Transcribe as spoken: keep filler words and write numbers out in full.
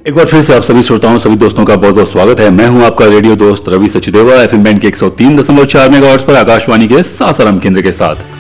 एक बार फिर से आप सभी श्रोताओं सभी दोस्तों का बहुत बहुत स्वागत है। मैं हूं आपका रेडियो दोस्त रवि सचदेवा, एफएम बैंड के एक सौ तीन दशमलव चार मेगाहर्ट्ज पर आकाशवाणी के सासाराम केंद्र के साथ।